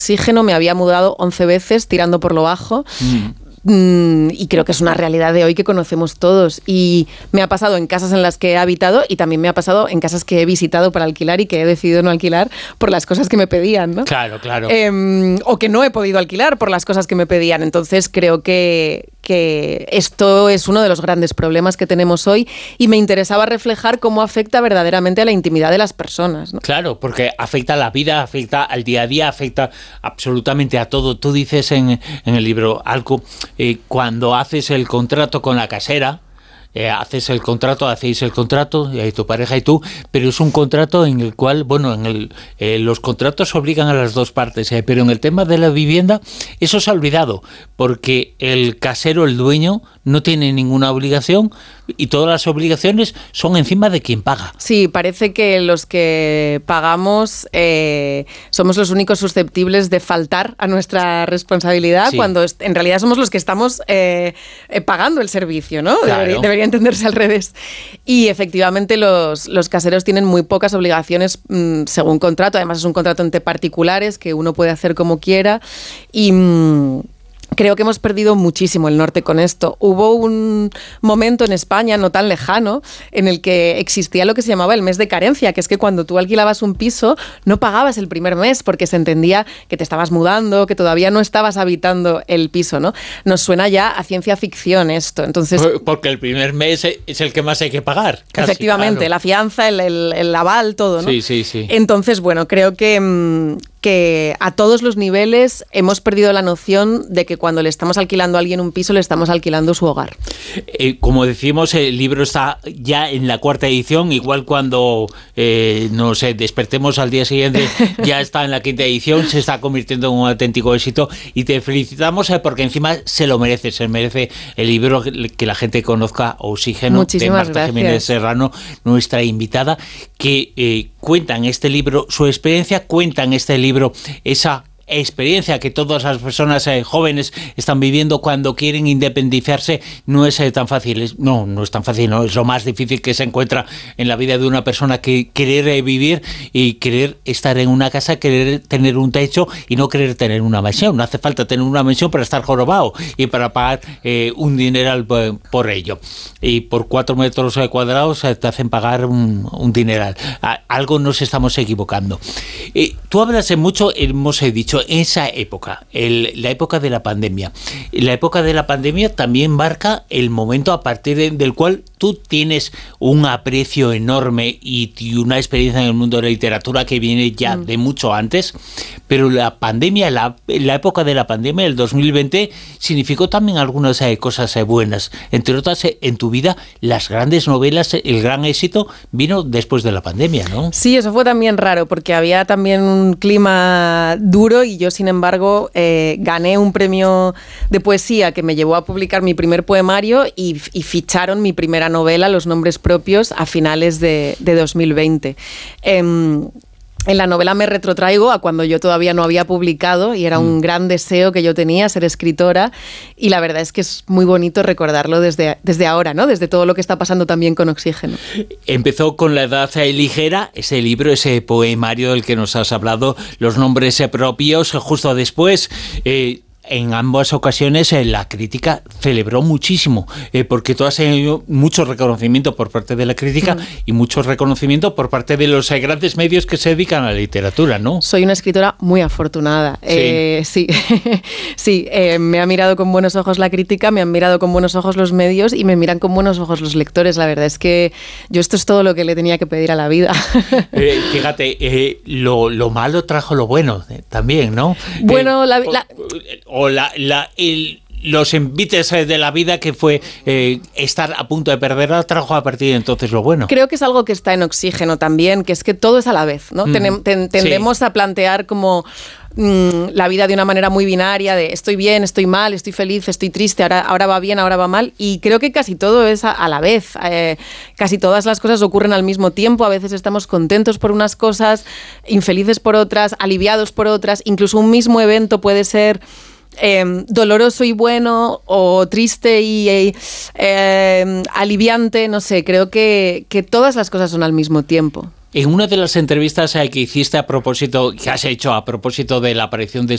oxígeno, me había mudado 11 veces tirando por lo bajo. Y creo que es una realidad de hoy que conocemos todos, y me ha pasado en casas en las que he habitado y también me ha pasado en casas que he visitado para alquilar y que he decidido no alquilar por las cosas que me pedían, ¿no? Claro. O que no he podido alquilar por las cosas que me pedían. Entonces creo que esto es uno de los grandes problemas que tenemos hoy, y me interesaba reflejar cómo afecta verdaderamente a la intimidad de las personas, ¿no? Claro, porque afecta a la vida, afecta al día a día, afecta absolutamente a todo. Tú dices en el libro algo, cuando haces el contrato con la casera, hacéis el contrato, tu pareja y tú, pero es un contrato en el cual, los contratos obligan a las dos partes, pero en el tema de la vivienda eso se ha olvidado, porque el casero, el dueño, no tiene ninguna obligación y todas las obligaciones son encima de quien paga. Sí, parece que los que pagamos somos los únicos susceptibles de faltar a nuestra responsabilidad, cuando en realidad somos los que estamos pagando el servicio, ¿no? Claro. Debería entenderse al revés. Y efectivamente los caseros tienen muy pocas obligaciones según contrato. Además es un contrato entre particulares que uno puede hacer como quiera, y creo que hemos perdido muchísimo el norte con esto. Hubo un momento en España, no tan lejano, en el que existía lo que se llamaba el mes de carencia, que es que cuando tú alquilabas un piso no pagabas el primer mes porque se entendía que te estabas mudando, que todavía no estabas habitando el piso, ¿no? Nos suena ya a ciencia ficción esto. Entonces, porque el primer mes es el que más hay que pagar. Casi, efectivamente, claro. La fianza, el aval, todo, ¿no? Sí. Entonces, creo que a todos los niveles hemos perdido la noción de que cuando le estamos alquilando a alguien un piso, le estamos alquilando su hogar. Como decimos, el libro está ya en la 4ª edición, igual cuando despertemos al día siguiente, ya está en la 5ª edición, se está convirtiendo en un auténtico éxito, y te felicitamos porque encima se merece el libro, que la gente conozca Oxígeno. Muchísimas de Marta gracias. Jiménez Serrano, nuestra invitada, que cuenta en este libro su experiencia, cuenta en este libro esa experiencia que todas las personas jóvenes están viviendo cuando quieren independizarse. No es tan fácil, no es tan fácil, no es lo más difícil que se encuentra en la vida de una persona, que querer vivir y querer estar en una casa, querer tener un techo y no querer tener una mansión. No hace falta tener una mansión para estar jorobado y para pagar un dineral por ello, y por 4 metros cuadrados te hacen pagar un dineral. Algo nos estamos equivocando. Tú hablas mucho, hemos dicho, esa época, la época de la pandemia. La época de la pandemia también marca el momento a partir del cual tú tienes un aprecio enorme y una experiencia en el mundo de la literatura que viene ya de mucho antes, pero la pandemia, la época de la pandemia, el 2020, significó también algunas cosas buenas. Entre otras, en tu vida, las grandes novelas, el gran éxito vino después de la pandemia, ¿no? Sí, eso fue también raro, porque había también un clima duro, y yo, sin embargo, gané un premio de poesía que me llevó a publicar mi primer poemario, y ficharon mi primera novela, Los nombres propios, a finales de 2020. En la novela me retrotraigo a cuando yo todavía no había publicado, y era un gran deseo que yo tenía, ser escritora, y la verdad es que es muy bonito recordarlo desde ahora, ¿no? Desde todo lo que está pasando también con Oxígeno. Empezó con La edad ligera, ese libro, ese poemario del que nos has hablado, Los nombres propios. Justo después, en ambas ocasiones, la crítica celebró muchísimo, porque tú has tenido mucho reconocimiento por parte de la crítica y mucho reconocimiento por parte de los grandes medios que se dedican a la literatura, ¿no? Soy una escritora muy afortunada. Sí, me ha mirado con buenos ojos la crítica, me han mirado con buenos ojos los medios y me miran con buenos ojos los lectores. La verdad es que esto es todo lo que le tenía que pedir a la vida. Lo malo trajo lo bueno también, ¿no? Bueno, los envites de la vida, que fue estar a punto de perderla, trajo a partir de entonces lo bueno. Creo que es algo que está en Oxígeno también, que es que todo es a la vez, ¿no? Tendemos a plantear como la vida de una manera muy binaria, de estoy bien, estoy mal, estoy feliz, estoy triste, ahora va bien, ahora va mal, y creo que casi todo es a la vez. Casi todas las cosas ocurren al mismo tiempo. A veces estamos contentos por unas cosas, infelices por otras, aliviados por otras. Incluso un mismo evento puede ser doloroso y bueno, o triste y aliviante, no sé. Creo que todas las cosas son al mismo tiempo. En una de las entrevistas que hiciste que has hecho a propósito de la aparición de